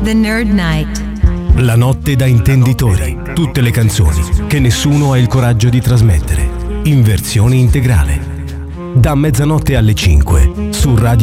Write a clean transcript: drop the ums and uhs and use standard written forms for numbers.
The Nerd Night. La notte da intenditori. Tutte le canzoni che nessuno ha il coraggio di trasmettere. In versione integrale. Da mezzanotte alle 5 su Radio